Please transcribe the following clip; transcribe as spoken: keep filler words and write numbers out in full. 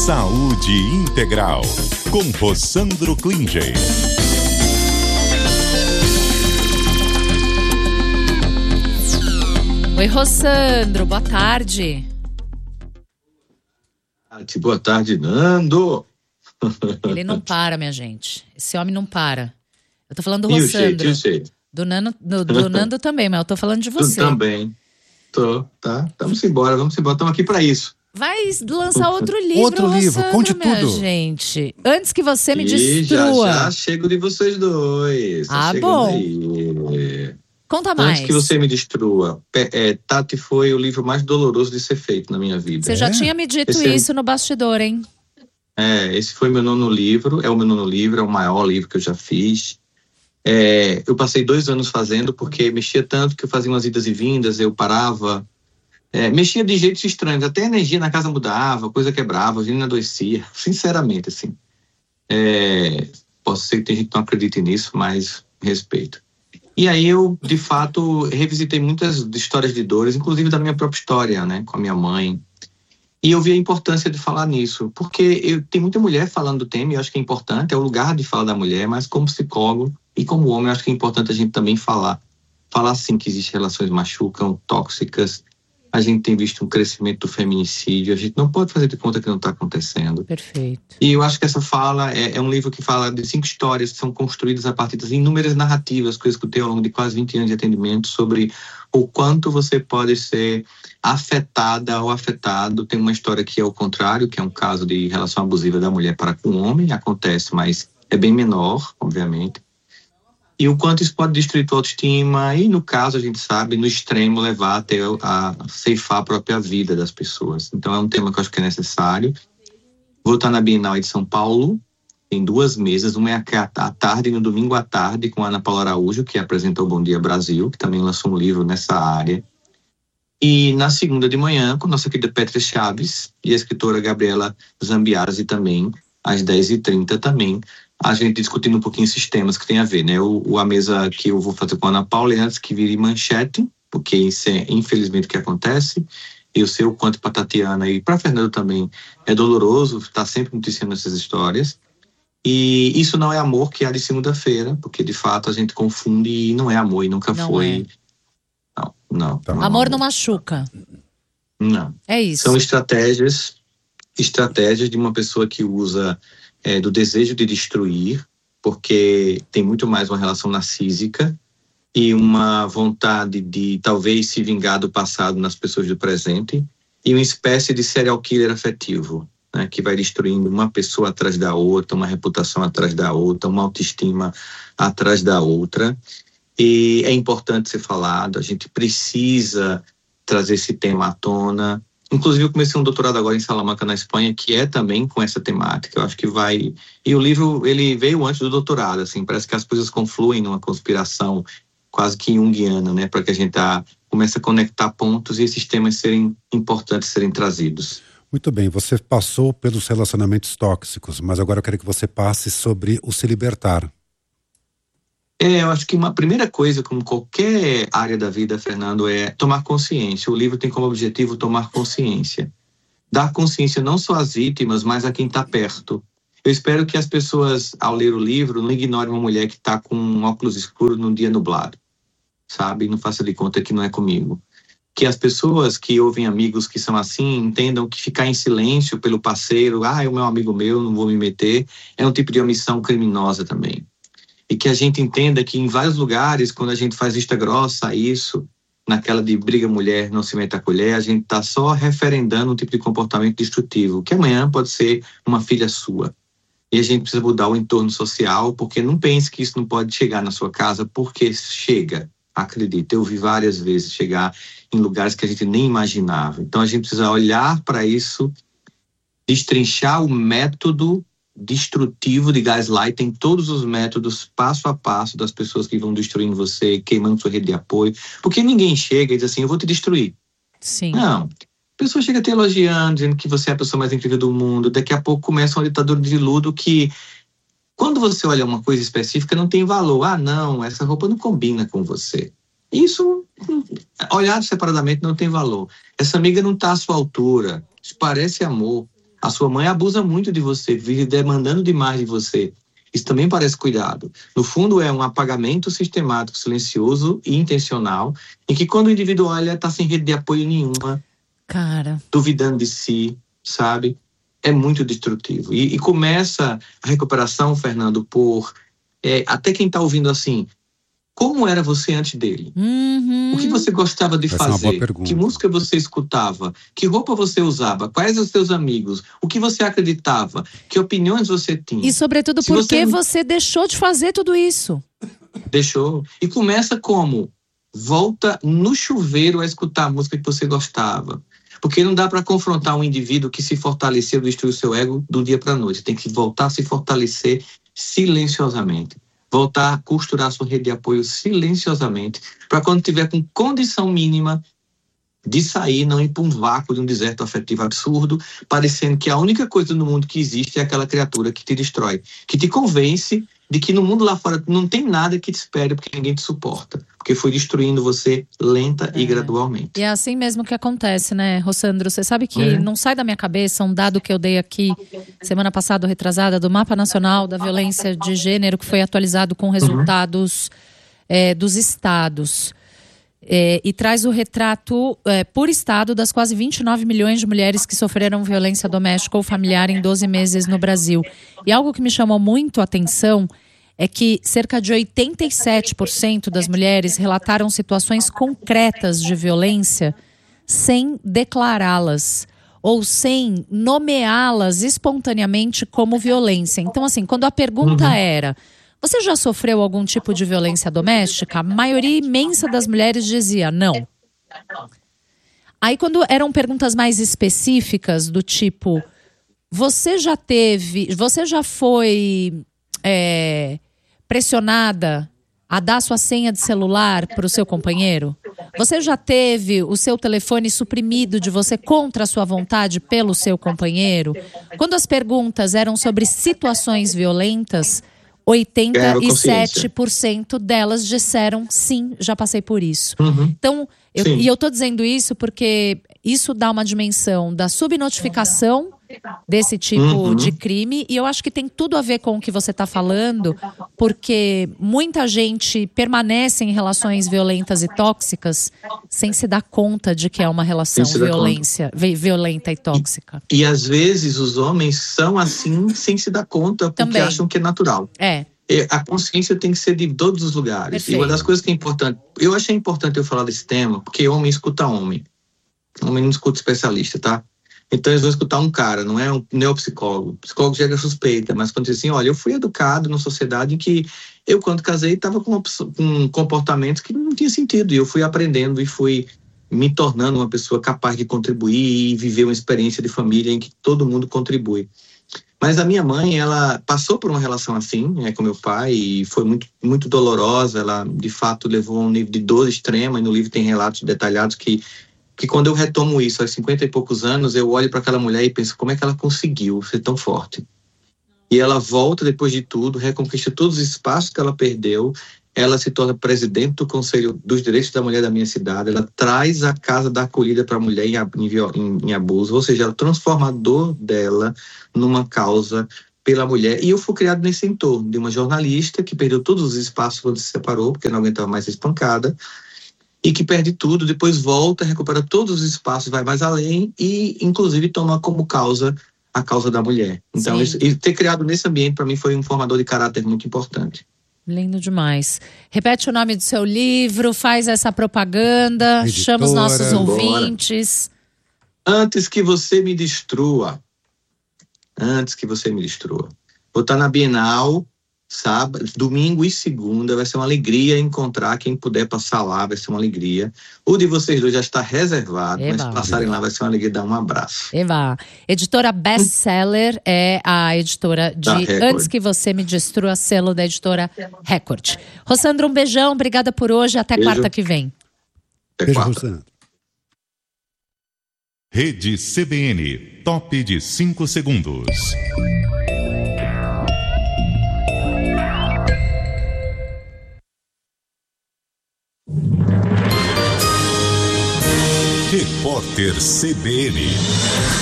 Saúde Integral, com Rossandro Klinger. Oi, Rossandro, boa tarde. Boa tarde, Nando. Ele não para, minha gente. Esse homem não para. Eu tô falando do E o Rossandro. jeito, e o jeito? Do, Nano, do, do Nando também, mas eu tô falando de você. Tu também. Tô, tá. Vamos embora, vamos embora. Estamos aqui para isso. Vai lançar outro livro, Outro livro, Rossandro, conte minha tudo. gente. Antes que você me E destrua. já, já chego de vocês dois. Tá Ah, chegando bom. Aí. Conta mais. Antes que você me destrua, é, Tati foi o livro mais doloroso de ser feito na minha vida. Você já tinha me dito Esse é- isso no bastidor, hein? É, esse foi meu nono livro, é o meu nono livro, é o maior livro que eu já fiz. É, eu passei dois anos fazendo porque mexia tanto que eu fazia umas idas e vindas, eu parava, é, mexia de jeitos estranhos, até a energia na casa mudava, coisa quebrava, a gente não adoecia, sinceramente, assim. É, posso ser que tem gente que não acredite nisso, mas respeito. E aí eu, de fato, revisitei muitas histórias de dores, inclusive da minha própria história, né, com a minha mãe. E eu vi a importância de falar nisso, porque eu, tem muita mulher falando do tema, e eu acho que é importante, é o lugar de fala da mulher, mas como psicólogo e como homem, eu acho que é importante a gente também falar. Falar, sim, que existem relações que machucam, tóxicas. A gente tem visto um crescimento do feminicídio, a gente não pode fazer de conta que não está acontecendo. Perfeito. E eu acho que essa fala é, é um livro que fala de cinco histórias que são construídas a partir das inúmeras narrativas que eu escutei ao longo de quase vinte anos de atendimento sobre o quanto você pode ser afetada ou afetado. Tem uma história que é o contrário, que é um caso de relação abusiva da mulher para com o homem, acontece, mas é bem menor, obviamente. E o quanto isso pode destruir tua autoestima e, no caso, a gente sabe, no extremo, levar até a ceifar a própria vida das pessoas. Então é um tema que eu acho que é necessário. Vou estar na Bienal de São Paulo, tem duas mesas, uma é à tarde, no domingo à tarde, com a Ana Paula Araújo, que apresentou o Bom Dia Brasil, que também lançou um livro nessa área. E na segunda de manhã, com a nossa querida Petra Chaves e a escritora Gabriela Zambiasi também, às dez e trinta também, a gente discutindo um pouquinho esses temas que tem a ver, né? O, o, a mesa que eu vou fazer com a Ana Paula é antes que vire manchete, porque isso é infelizmente o que acontece. Eu sei o quanto para Tatiana e para Fernando também é doloroso, está sempre noticiando essas histórias. E isso não é amor que há de segunda-feira, porque de fato a gente confunde e não é amor e nunca Não foi. é. Não, não. Tá. não é Amor não machuca. Não. É isso. São estratégias, estratégias de uma pessoa que usa é, do desejo de destruir, porque tem muito mais uma relação narcísica e uma vontade de talvez se vingar do passado nas pessoas do presente, e uma espécie de serial killer afetivo, né, que vai destruindo uma pessoa atrás da outra, uma reputação atrás da outra, uma autoestima atrás da outra. E é importante ser falado, a gente precisa trazer esse tema à tona. Inclusive eu comecei um doutorado agora em Salamanca, na Espanha, que é também com essa temática. Eu acho que vai... E o livro, ele veio antes do doutorado, assim, parece que as coisas confluem numa conspiração quase que junguiana, né, para que a gente tá, comece a conectar pontos e esses temas serem importantes serem trazidos. Muito bem, você passou pelos relacionamentos tóxicos, mas agora eu quero que você passe sobre o se libertar. É, eu acho que uma primeira coisa, como qualquer área da vida, Fernando, é tomar consciência. O livro tem como objetivo tomar consciência. Dar consciência não só às vítimas, mas a quem está perto. Eu espero que as pessoas, ao ler o livro, não ignorem uma mulher que está com um óculos escuro num dia nublado, sabe? Não faça de conta que não é comigo. Que as pessoas que ouvem amigos que são assim entendam que ficar em silêncio pelo parceiro, ah, é o meu amigo meu, não vou me meter, é um tipo de omissão criminosa também. E que a gente entenda que em vários lugares, quando a gente faz vista grossa a isso, naquela de briga mulher, não se meta a colher, a gente está só referendando um tipo de comportamento destrutivo, que amanhã pode ser uma filha sua. E a gente precisa mudar o entorno social, porque não pense que isso não pode chegar na sua casa, porque chega. Acredita, eu vi várias vezes chegar em lugares que a gente nem imaginava. Então a gente precisa olhar para isso, destrinchar o método destrutivo de gaslighting, todos os métodos passo a passo das pessoas que vão destruindo você, queimando sua rede de apoio, porque ninguém chega e diz assim, eu vou te destruir. Sim. Não. A pessoa chega te elogiando, dizendo que você é a pessoa mais incrível do mundo, daqui a pouco começa uma ditadura de ludo que, quando você olha uma coisa específica, não tem valor. Ah, não, essa roupa não combina com você. Isso, olhado separadamente, não tem valor. Essa amiga não está à sua altura. Isso parece amor. A sua mãe abusa muito de você, vive demandando demais de você. Isso também parece cuidado. No fundo, é um apagamento sistemático, silencioso e intencional, em que quando o indivíduo olha, está sem rede de apoio nenhuma, Cara. duvidando de si, sabe? É muito destrutivo. E, e começa a recuperação, Fernando, por... É, até quem está ouvindo assim, como era você antes dele? Uhum. O que você gostava de Essa é uma boa fazer? pergunta. Que música você escutava? Que roupa você usava? Quais os seus amigos? O que você acreditava? Que opiniões você tinha? E sobretudo, Se por você que não- você deixou de fazer tudo isso? Deixou. E começa como? Volta no chuveiro a escutar a música que você gostava. Porque não dá para confrontar um indivíduo que se fortaleceu, destruiu seu ego do dia para a noite. Tem que voltar a se fortalecer silenciosamente. Voltar a costurar sua rede de apoio silenciosamente, para quando tiver com condição mínima de sair, não ir para um vácuo de um deserto afetivo absurdo, parecendo que a única coisa no mundo que existe é aquela criatura que te destrói, que te convence de que no mundo lá fora não tem nada que te espere porque ninguém te suporta, porque foi destruindo você lenta É. e gradualmente. E é assim mesmo que acontece, né, Rossandro? Você sabe que É. não sai da minha cabeça um dado que eu dei aqui semana passada, ou retrasada, do Mapa Nacional da Violência de Gênero, que foi atualizado com resultados é, dos estados. É, e traz o retrato é, por estado das quase vinte e nove milhões de mulheres que sofreram violência doméstica ou familiar em doze meses no Brasil. E algo que me chamou muito a atenção é que cerca de oitenta e sete por cento das mulheres relataram situações concretas de violência sem declará-las ou sem nomeá-las espontaneamente como violência. Então, assim, quando a pergunta era: você já sofreu algum tipo de violência doméstica? A maioria imensa das mulheres dizia não. Aí, quando eram perguntas mais específicas, do tipo: você já teve, você já foi é, pressionada a dar sua senha de celular para o seu companheiro? Você já teve o seu telefone suprimido de você contra a sua vontade pelo seu companheiro? Quando as perguntas eram sobre situações violentas, oitenta e sete por cento delas disseram sim, já passei por isso. Uhum. Então, eu, Sim. e eu tô dizendo isso porque isso dá uma dimensão da subnotificação desse tipo Uhum. de crime, e eu acho que tem tudo a ver com o que você está falando, porque muita gente permanece em relações violentas e tóxicas sem se dar conta de que é uma relação Sem se dar violência, vi- violenta e tóxica. E às vezes os homens são assim sem se dar conta, porque Também. acham que é natural. É, É, a consciência tem que ser de todos os lugares. Perfeito. E uma das coisas que é importante, eu achei importante eu falar desse tema, porque homem escuta homem. Homem não escuta especialista, tá? Então eles vão escutar um cara, não é um neuropsicólogo. O psicólogo gera suspeita, mas quando diz assim, olha, eu fui educado numa sociedade em que eu, quando casei, estava com, uma pessoa- com um comportamento que não tinha sentido. E eu fui aprendendo e fui me tornando uma pessoa capaz de contribuir e viver uma experiência de família em que todo mundo contribui. Mas a minha mãe, ela passou por uma relação assim, né, com meu pai, e foi muito, muito dolorosa. Ela, de fato, levou a um nível de dor extrema, e no livro tem relatos detalhados que, que quando eu retomo isso, aos cinquenta e poucos anos, eu olho para aquela mulher e penso, como é que ela conseguiu ser tão forte? E ela volta, depois de tudo, reconquista todos os espaços que ela perdeu. Ela se torna presidente do Conselho dos Direitos da Mulher da minha cidade. Ela traz a Casa da Acolhida para a Mulher em, em, em, em abuso, ou seja, ela transforma a dor dela numa causa pela mulher. E eu fui criado nesse entorno de uma jornalista que perdeu todos os espaços quando se separou, porque não aguentava mais ser espancada, e que perde tudo, depois volta, recupera todos os espaços, vai mais além e, inclusive, toma como causa a causa da mulher. Então, isso, e ter criado nesse ambiente, para mim, foi um formador de caráter muito importante. lindo demais. Repete o nome do seu livro, faz essa propaganda, Editora. chama os nossos Bora. ouvintes. Antes que você me destrua. Antes que você me destrua. Vou estar na Bienal, sábado, domingo e segunda. Vai ser uma alegria encontrar quem puder passar lá. Vai ser uma alegria. O de vocês dois já está reservado. Eba. Mas se passarem lá vai ser uma alegria dar um abraço. Eva, editora Bestseller é a editora de Da Record. Antes que Você Me Destrua, selo da editora Record. Rossandro, um beijão, obrigada por hoje, até Beijo. quarta que vem. Até Beijo, quarta. Rosana. Rede C B N, top de cinco segundos. Repórter C B N.